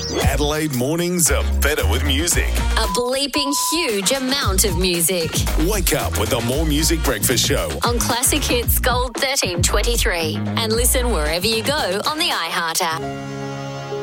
Adelaide mornings are better with music. A bleeping huge amount of music. Wake up with the More Music Breakfast Show On Classic Hits Gold 1323. And listen wherever you go on the iHeart app.